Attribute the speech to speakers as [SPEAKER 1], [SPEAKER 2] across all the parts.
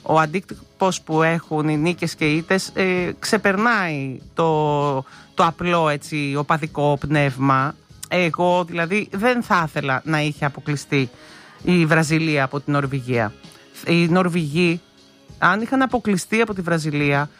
[SPEAKER 1] ο αντίκτυπος που έχουν οι νίκες και οι ήττες ξεπερνάει το απλό έτσι οπαδικό πνεύμα. Εγώ δηλαδή δεν θα ήθελα να είχε αποκλειστεί η Βραζιλία από την Νορβηγία. Οι Νορβηγοί, αν είχαν αποκλειστεί από τη Βραζιλία,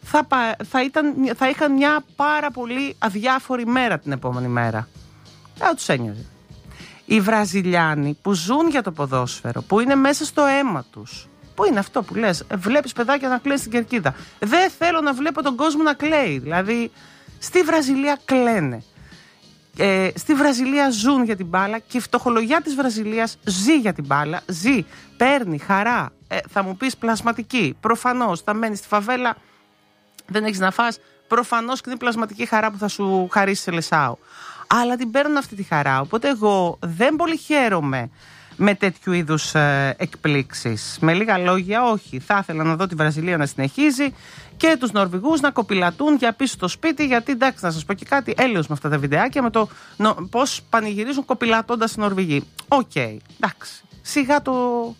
[SPEAKER 1] θα είχαν μια πάρα πολύ αδιάφορη μέρα την επόμενη μέρα. Δεν τους ένιωθε. Οι Βραζιλιάνοι που ζουν για το ποδόσφαιρο, που είναι μέσα στο αίμα τους, που είναι αυτό που λες, βλέπεις παιδάκια να κλαις στην κερκίδα. Δεν θέλω να βλέπω τον κόσμο να κλαίει. Δηλαδή, στη Βραζιλία κλαίνε. Στη Βραζιλία ζουν για την μπάλα και η φτωχολογιά της Βραζιλίας ζει για την μπάλα, ζει, παίρνει χαρά. Θα μου πεις πλασματική. Προφανώς θα μένεις στη φαβέλα, δεν έχεις να φας. Προφανώς και είναι πλασματική χαρά που θα σου χαρίσει σε Λεσάου. Αλλά την παίρνουν αυτή τη χαρά. Οπότε εγώ δεν πολύ χαίρομαι με τέτοιου είδους εκπλήξεις. Με λίγα λόγια, όχι. Θα ήθελα να δω τη Βραζιλία να συνεχίζει και τους Νορβηγούς να κοπηλατούν για πίσω στο σπίτι. Γιατί εντάξει, να σας πω και κάτι, έλεος με αυτά τα βιντεάκια με το πώς πανηγυρίζουν κοπηλατώντας οι Νορβηγοί. Οκ, εντάξει. Σιγά το.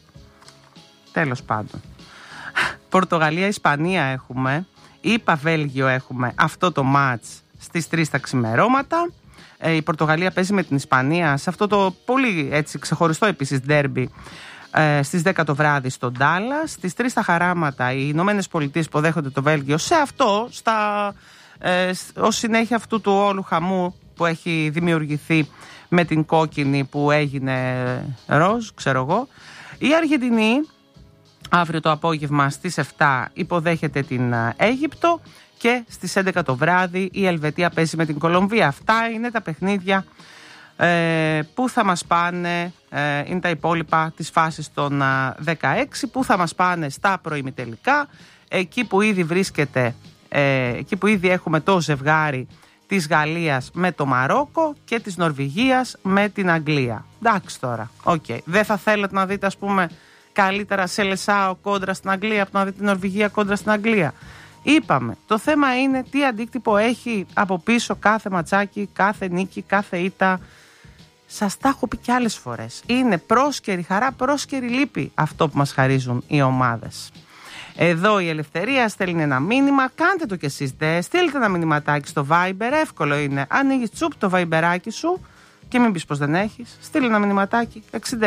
[SPEAKER 1] Τέλος πάντων. Πορτογαλία, Ισπανία έχουμε. ΗΠΑ, Βέλγιο έχουμε αυτό το μάτς στις 3 τα ξημερώματα. Η Πορτογαλία παίζει με την Ισπανία σε αυτό το πολύ έτσι ξεχωριστό επίσης ντέρμπι στις 10 το βράδυ στο Ντάλλας. Στις 3 τα χαράματα οι Ηνωμένες Πολιτείες υποδέχονται το Βέλγιο σε αυτό, ως συνέχεια αυτού του όλου χαμού που έχει δημιουργηθεί με την κόκκινη που έγινε ροζ, ξέρω εγώ. Η Αργεντινή αύριο το απόγευμα στις 7 υποδέχεται την Αίγυπτο. Και στις 11 το βράδυ η Ελβετία παίζει με την Κολομβία. Αυτά είναι τα παιχνίδια που θα μας πάνε, είναι τα υπόλοιπα της φάσης των 16 που θα μας πάνε στα προημιτελικά. Εκεί που ήδη βρίσκεται, εκεί που ήδη έχουμε το ζευγάρι της Γαλλίας με το Μαρόκο και της Νορβηγίας με την Αγγλία. Εντάξει τώρα, okay. Δεν θα θέλετε να δείτε ας πούμε καλύτερα σε Λεσάο κόντρα στην Αγγλία από να δείτε την Νορβηγία κόντρα στην Αγγλία? Είπαμε, το θέμα είναι τι αντίκτυπο έχει από πίσω κάθε ματσάκι, κάθε νίκη, κάθε ήττα. Σας τα έχω πει και άλλες φορές. Είναι πρόσκαιρη χαρά, πρόσκαιρη λύπη αυτό που μας χαρίζουν οι ομάδες. Εδώ η Ελευθερία στέλνει ένα μήνυμα, κάντε το κι εσείς στείλτε ένα μηνυματάκι στο Viber, εύκολο είναι. Ανοίγεις τσουπ το Viberάκι σου και μην πεις πως δεν έχεις. Στείλει ένα μηνυματάκι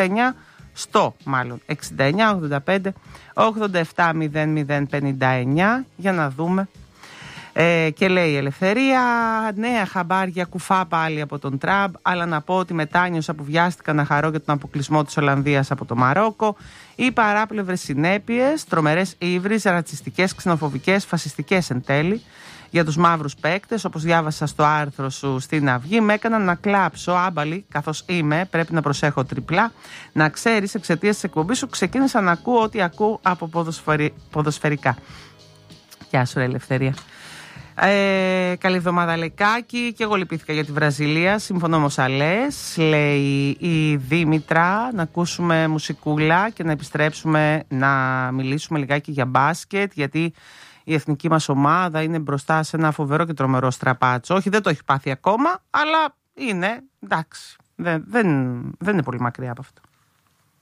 [SPEAKER 1] 69-85-87-0059 για να δούμε. Και λέει η Ελευθερία, νέα χαμπάρια κουφά πάλι από τον Τραμπ, αλλά να πω ότι μετάνιωσα που βιάστηκα να χαρώ για τον αποκλεισμό της Ολλανδίας από το Μαρόκο. Οι παράπλευρες συνέπειες, τρομερές ύβρις, ρατσιστικές, ξενοφοβικές, φασιστικές εν τέλει για τους μαύρους παίκτες, όπως διάβασα στο άρθρο σου στην Αυγή, με έκαναν να κλάψω άμπαλη, καθώς είμαι, πρέπει να προσέχω τριπλά. Να ξέρεις, εξαιτίας της εκπομπής σου ξεκίνησα να ακούω ό,τι ακούω από ποδοσφαιρικά. Γεια σου, Ελευθερία. Καλή εβδομάδα, Λεκάκη. Και εγώ λυπήθηκα για τη Βραζιλία. Συμφωνώ με όσα λες, λέει η Δήμητρα. Να ακούσουμε μουσικούλα και να επιστρέψουμε να μιλήσουμε λιγάκι για μπάσκετ, γιατί η εθνική μας ομάδα είναι μπροστά σε ένα φοβερό και τρομερό στραπάτσο. Όχι, δεν το έχει πάθει ακόμα, αλλά είναι εντάξει. Δεν είναι πολύ μακριά από αυτό.